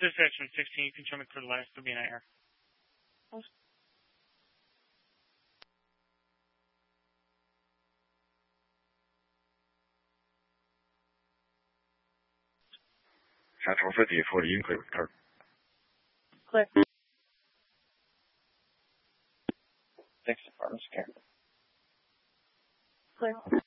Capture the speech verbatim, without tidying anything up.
Dispatch one sixteen, you can show me clear last to be in air. Central fifty, forty, you can clear with car. Clear. Six departments care. Clear.